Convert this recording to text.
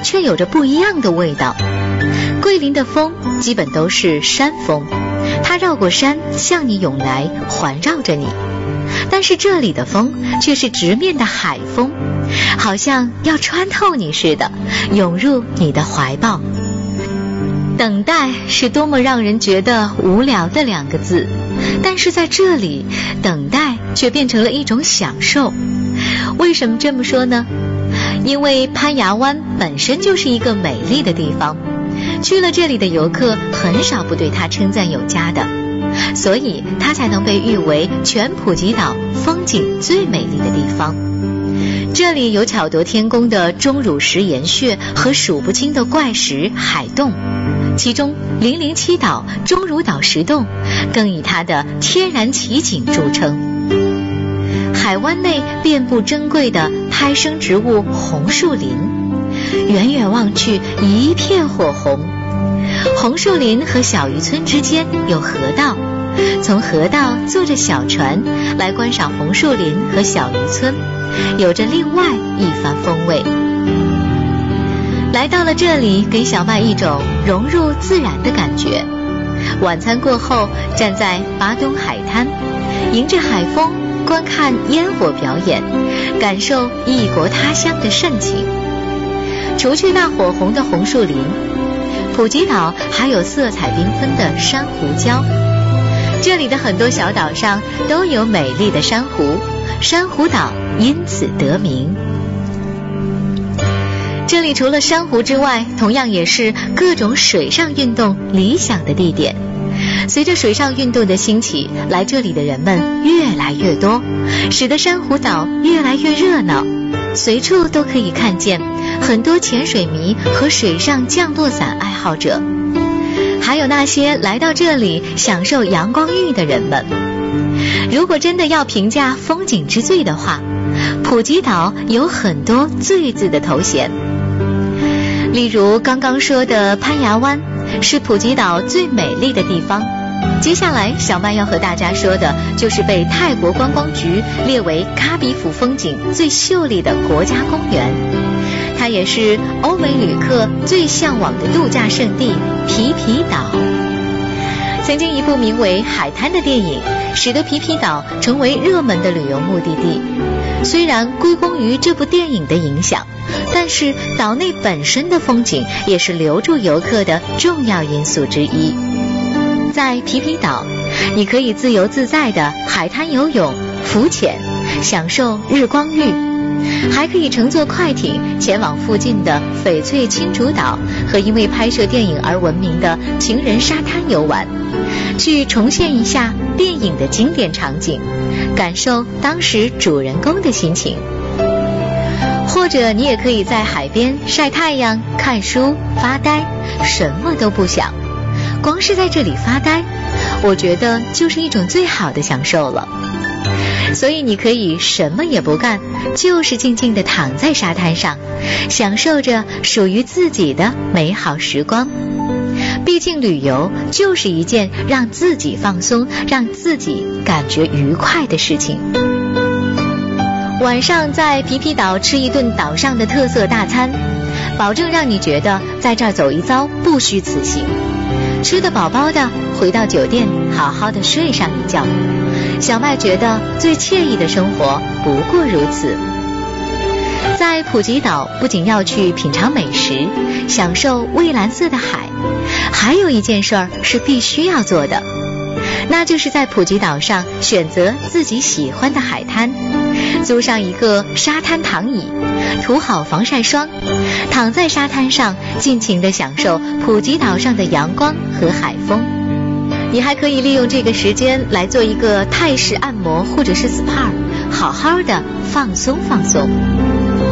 却有着不一样的味道。桂林的风基本都是山风，它绕过山向你涌来，环绕着你。但是这里的风却是直面的海风，好像要穿透你似的，涌入你的怀抱。等待是多么让人觉得无聊的2个字，但是在这里，等待却变成了一种享受。为什么这么说呢？因为攀牙湾本身就是一个美丽的地方，去了这里的游客很少不对它称赞有加的，所以它才能被誉为全普吉岛风景最美丽的地方。这里有巧夺天工的钟乳石岩穴和数不清的怪石海洞，其中007岛钟乳岛石洞更以它的天然奇景著称。海湾内遍布珍贵的胎生植物红树林，远远望去一片火红。红树林和小渔村之间有河道，从河道坐着小船来观赏红树林和小渔村，有着另外一番风味。来到了这里，给小麦一种融入自然的感觉。晚餐过后，站在巴东海滩，迎着海风观看烟火表演，感受异国他乡的盛情。除去那火红的红树林，普吉岛还有色彩缤纷的珊瑚礁。这里的很多小岛上都有美丽的珊瑚，珊瑚岛因此得名。这里除了珊瑚之外，同样也是各种水上运动理想的地点。随着水上运动的兴起，来这里的人们越来越多，使得珊瑚岛越来越热闹，随处都可以看见很多潜水迷和水上降落伞爱好者，还有那些来到这里享受阳光浴的人们。如果真的要评价风景之最的话，普吉岛有很多最字的头衔。例如刚刚说的攀牙湾是普吉岛最美丽的地方，接下来小麦要和大家说的就是被泰国观光局列为卡比府风景最秀丽的国家公园，它也是欧美旅客最向往的度假胜地皮皮岛。曾经一部名为《海滩》的电影使得皮皮岛成为热门的旅游目的地，虽然归功于这部电影的影响，但是岛内本身的风景也是留住游客的重要因素之一。在皮皮岛，你可以自由自在的海滩游泳、浮潜，享受日光浴，还可以乘坐快艇前往附近的翡翠青竹岛和因为拍摄电影而闻名的情人沙滩游玩，去重现一下电影的经典场景，感受当时主人公的心情。或者你也可以在海边晒太阳、看书、发呆，什么都不想，光是在这里发呆，我觉得就是一种最好的享受了。所以你可以什么也不干，就是静静地躺在沙滩上，享受着属于自己的美好时光。毕竟旅游就是一件让自己放松、让自己感觉愉快的事情。晚上在皮皮岛吃一顿岛上的特色大餐，保证让你觉得在这儿走一遭不虚此行。吃得饱饱的，回到酒店好好的睡上一觉。小麦觉得最惬意的生活不过如此。在普吉岛不仅要去品尝美食，享受蔚蓝色的海，还有一件事儿是必须要做的，那就是在普吉岛上选择自己喜欢的海滩，租上一个沙滩躺椅，涂好防晒霜，躺在沙滩上尽情地享受普吉岛上的阳光和海风。你还可以利用这个时间来做一个泰式按摩或者是 SPA， 好好的放松放松。